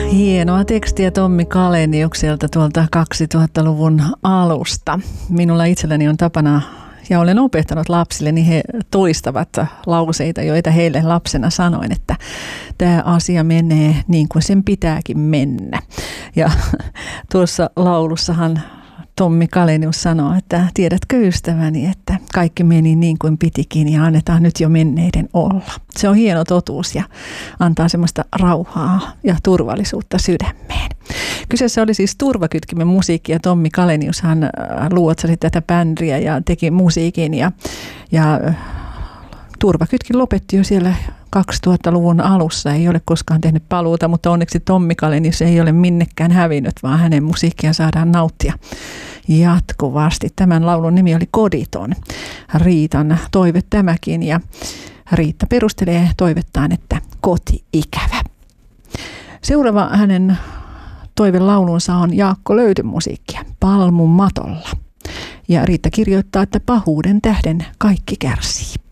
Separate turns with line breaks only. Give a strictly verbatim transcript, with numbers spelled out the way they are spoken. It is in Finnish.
Hienoa tekstiä Tommi Kaleniukselta tuolta kaksituhattaluvun alusta. Minulla itselläni on tapana, ja olen opettanut lapsille, niin he toistavat lauseita, joita heille lapsena sanoin, että tämä asia menee niin kuin sen pitääkin mennä. Ja tuossa laulussahan Tommi Kalenius sanoo, että tiedätkö ystäväni, että kaikki meni niin kuin pitikin ja annetaan nyt jo menneiden olla. Se on hieno totuus ja antaa semmoista rauhaa ja turvallisuutta sydämeen. Kyseessä oli siis Turvakytkimen musiikki ja Tommi Kalenius hän luotsasi tätä bändiä ja teki musiikin ja, ja Turvakytkin lopetti jo siellä kaksituhattaluvun alussa, ei ole koskaan tehnyt paluuta, mutta onneksi Tommi Kalenius ei ole minnekään hävinnyt, vaan hänen musiikkia saadaan nauttia jatkuvasti. Tämän laulun nimi oli Koditon. Riitan toive tämäkin ja Riitta perustelee toivettaan, että koti-ikävä. Seuraava hänen toivelaulunsa on Jaakko Löytön musiikkia Palmun matolla. Ja Riitta kirjoittaa, että pahuuden tähden kaikki kärsii.